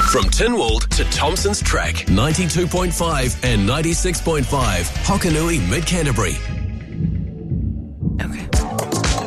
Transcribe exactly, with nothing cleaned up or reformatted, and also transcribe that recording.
From Tynwald to Thompson's Track, ninety-two point five and ninety-six point five, Hokanui, Mid-Canterbury. Okay.